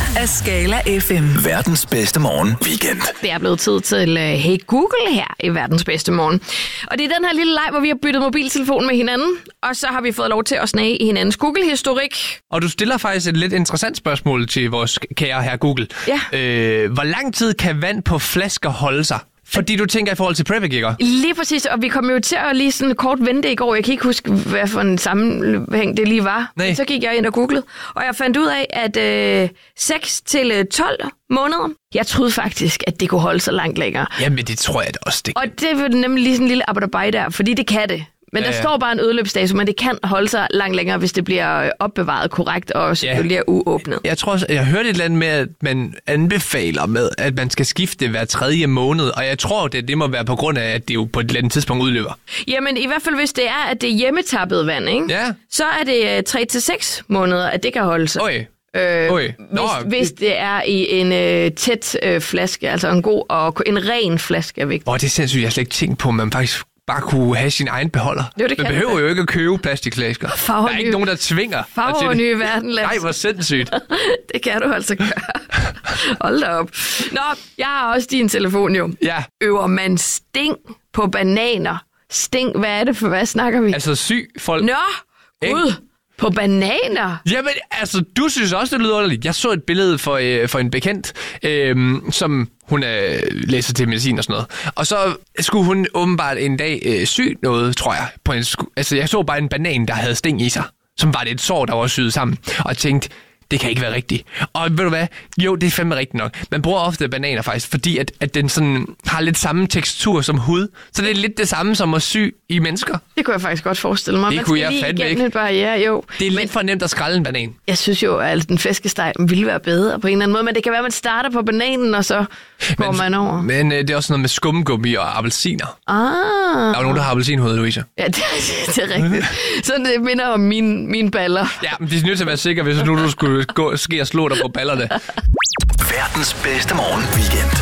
af Skala FM. Verdens bedste morgen weekend. Det er blevet tid til Hey Google her i Verdens bedste morgen. Og det er den her lille leg, hvor vi har byttet mobiltelefon med hinanden, og så har vi fået lov til at snage i hinandens Google-historik. Og du stiller faktisk et lidt interessant spørgsmål til vores kære her Google. Ja. Hvor lang tid kan vand på flasker holde sig? Fordi du tænker i forhold til Previc-gækker. Lige præcis, og vi kom jo til at lige sådan kort vente i går. Jeg kan ikke huske, hvad for en sammenhæng det lige var. Nej. Men så gik jeg ind og googlede, og jeg fandt ud af, at 6 til 12 måneder, jeg troede faktisk, at det kunne holde så langt længere. Jamen, det tror jeg da også, det. Og det var nemlig lige sådan en lille abadabaj der, fordi det kan det. Men der står bare en udløbsdato, men det kan holde sig langt længere, hvis det bliver opbevaret korrekt og selvfølgelig er uåbnet. Jeg tror også, jeg hørte et eller andet med, at man anbefaler med, at man skal skifte hver 3. måned, og jeg tror, det må være på grund af, at det jo på et eller andet tidspunkt udløber. Jamen, i hvert fald hvis det er, at det er hjemmetappet vand, ikke? Ja. Så er det 3 til 6 måneder, at det kan holde sig. Hvis det er i en tæt flaske, altså en god og en ren flaske er vigtigt. Det er sindssygt, jeg har slet ikke tænkt på, at man faktisk bare kunne have sin egen beholder. Det man behøver jo ikke at købe plastikflasker. Der er ikke nogen, der tvinger. Farver nye verden, Lasse. Nej, hvor sindssygt. Det kan du altså gøre. Hold da op. Nå, jeg har også din telefon jo. Ja. Øver man sting på bananer? Sting, hvad er det for, hvad snakker vi? Altså syg folk. Nå, gud. På bananer? Jamen, altså, du synes også, det lyder underligt. Jeg så et billede for en bekendt, som hun læser til medicin og sådan noget. Og så skulle hun åbenbart en dag sy noget, tror jeg. Altså, jeg så bare en banan, der havde sting i sig. Som var det et sår, der var syet sammen. Og jeg tænkte, det kan ikke være rigtigt. Og ved du hvad? Jo, det er fandme rigtigt nok. Man bruger ofte bananer faktisk, fordi at den sådan har lidt samme tekstur som hud. Så det er lidt det samme som at sy i mennesker. Det kunne jeg faktisk godt forestille mig. Det kunne jeg fandme ikke. Jo. Det er lidt for nemt at skrælle en banan. Jeg synes jo, at den flæskesteg ville være bedre på en eller anden måde, men det kan være, at man starter på bananen, og så går man over. Men det er også noget med skumgummi og appelsiner. Der er nogen, der har appelsinhoved, Louise. Ja, det er rigtigt. Sådan det minder om mine baller. Ja, men de er nødt til at være sikre, hvis nu du skulle ske og slå dig på ballerne. Verdens bedste morgen weekend.